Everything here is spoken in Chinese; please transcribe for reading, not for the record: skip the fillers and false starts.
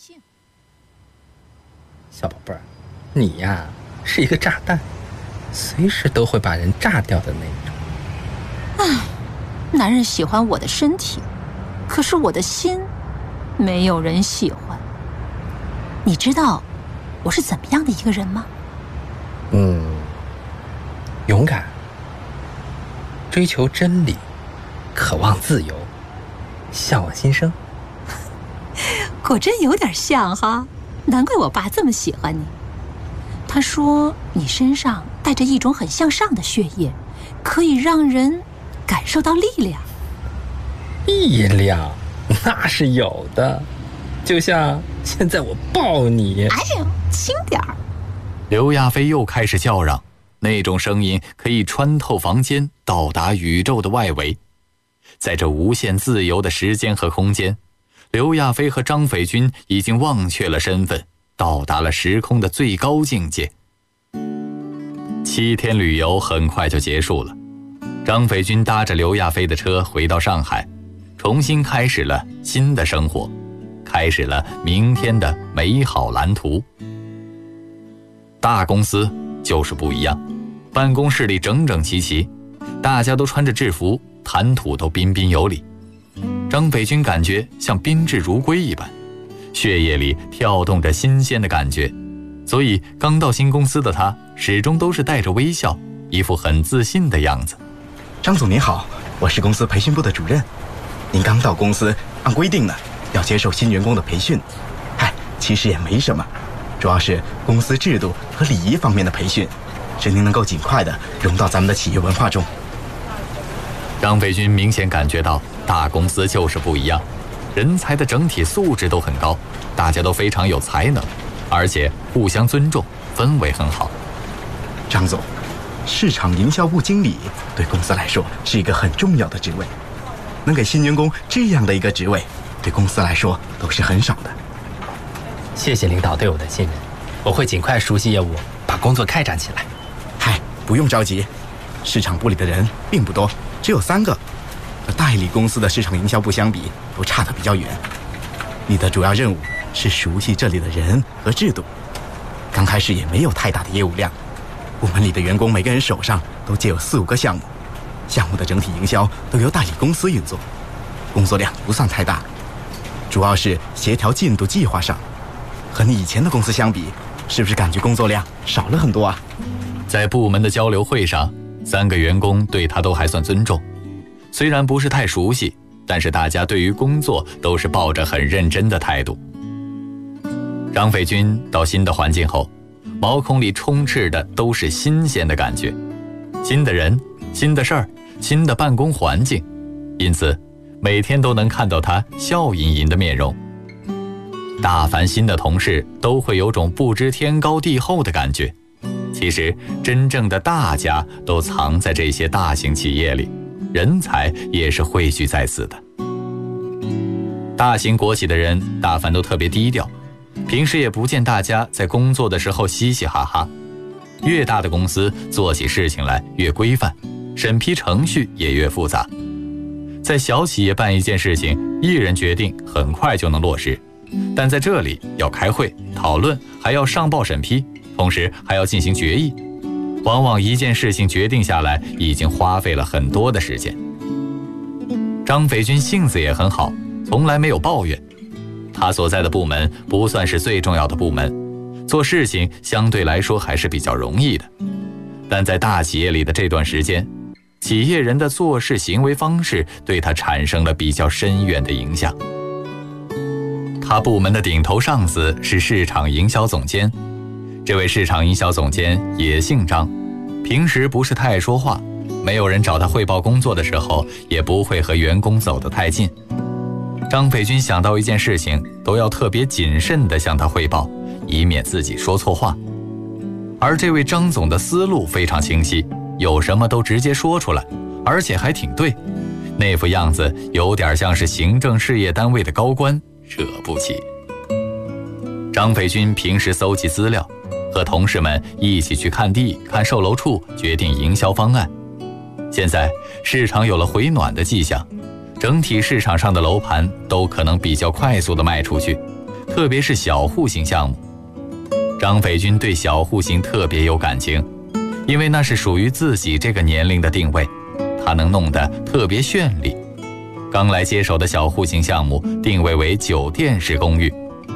兴。 小宝贝儿，你呀是一个炸弹，随时都会把人炸掉的那种。 男人喜欢我的身体，可是我的心没有人喜欢。你知道我是怎么样的一个人吗？ 勇敢，追求真理，渴望自由，向往新生。 果真有点像哈，难怪我爸这么喜欢你。他说你身上带着一种很向上的血液，可以让人感受到力量。 力量那是有的，就像现在我抱你。 哎呦，轻点儿。 刘亚飞又开始叫嚷，那种声音可以穿透房间，到达宇宙的外围。在这无限自由的时间和空间，刘亚飞和张斐军已经忘却了身份，到达了时空的最高境界。7天旅游很快就结束了，张斐军搭着刘亚飞的车回到上海，重新开始了新的生活，开始了明天的美好蓝图。大公司就是不一样，办公室里整整齐齐，大家都穿着制服，谈吐都彬彬有礼。张斐军感觉像宾至如归一般，血液里跳动着新鲜的感觉，所以刚到新公司的他始终都是带着微笑，一副很自信的样子。 张总您好，我是公司培训部的主任。您刚到公司，按规定呢要接受新员工的培训。其实也没什么，主要是公司制度和礼仪方面的培训，使您能够尽快的融到咱们的企业文化中。 张斐军明显感觉到大公司就是不一样，人才的整体素质都很高，大家都非常有才能，而且互相尊重，氛围很好。 张总，市场营销部经理对公司来说是一个很重要的职位，能给新员工这样的一个职位，对公司来说都是很少的。 谢谢领导对我的信任，我会尽快熟悉业务，把工作开展起来。 不用着急，市场部里的人并不多，只有3个，和代理公司的市场营销部相比都差得比较远。你的主要任务是熟悉这里的人和制度，刚开始也没有太大的业务量，部门里的员工每个人手上都皆有4-5个项目，项目的整体营销都由代理公司运作，工作量不算太大，主要是协调进度计划上。和你以前的公司相比，是不是感觉工作量少了很多啊？ 在部门的交流会上，3个员工对他都还算尊重，虽然不是太熟悉，但是大家对于工作都是抱着很认真的态度。张斐军到新的环境后，毛孔里充斥的都是新鲜的感觉，新的人，新的事儿，新的办公环境，因此每天都能看到他笑吟吟的面容。大凡新的同事都会有种不知天高地厚的感觉，其实真正的大家都藏在这些大型企业里，人才也是汇聚在此的。大型国企的人大凡都特别低调，平时也不见大家在工作的时候嘻嘻哈哈。越大的公司做起事情来越规范，审批程序也越复杂。在小企业办一件事情，一人决定很快就能落实，但在这里要开会讨论，还要上报审批，同时还要进行决议，往往一件事情决定下来已经花费了很多的时间。张斐军性子也很好，从来没有抱怨。他所在的部门不算是最重要的部门，做事情相对来说还是比较容易的，但在大企业里的这段时间，企业人的做事行为方式对他产生了比较深远的影响。他部门的顶头上司是市场营销总监，这位市场营销总监也姓张，平时不是太爱说话，没有人找他汇报工作的时候，也不会和员工走得太近。张斐军想到一件事情，都要特别谨慎地向他汇报，以免自己说错话。而这位张总的思路非常清晰，有什么都直接说出来，而且还挺对，那副样子有点像是行政事业单位的高官，惹不起。张斐军平时搜集资料，和同事们一起去看地、看售楼处，决定营销方案。现在市场有了回暖的迹象，整体市场上的楼盘都可能比较快速地卖出去， 特别是小户型项目。张斐君对小户型特别有感情，因为那是属于自己这个年龄的定位，他能弄得特别绚丽。刚来接手的小户型项目定位为酒店式公寓，